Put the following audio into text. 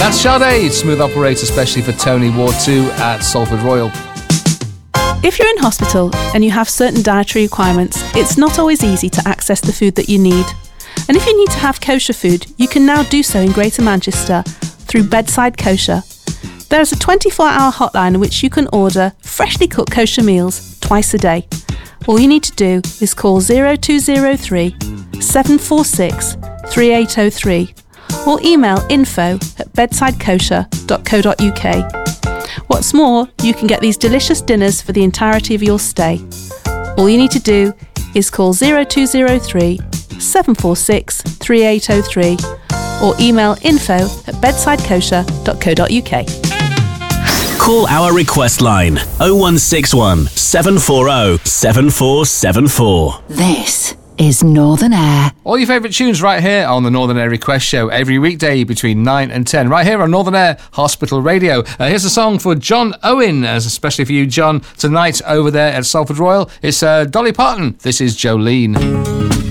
That's Sade, Smooth Operator, especially for Tony Ward 2 at Salford Royal. If you're in hospital and you have certain dietary requirements, it's not always easy to access the food that you need. And if you need to have kosher food, you can now do so in Greater Manchester through Bedside Kosher. There's a 24-hour hotline in which you can order freshly cooked kosher meals twice a day. All you need to do is call 0203 746 3803 or email info@bedsidekosher.co.uk. What's more, you can get these delicious dinners for the entirety of your stay. All you need to do is call 0203 746 3803 or email info@bedsidekosher.co.uk. Call our request line 0161 740 7474. This is Northern Air. All your favourite tunes right here on the Northern Air Request Show every weekday between 9 and 10, right here on Northern Air Hospital Radio. Here's a song for John Owen, especially for you, John, tonight over there at Salford Royal. It's Dolly Parton. This is Jolene.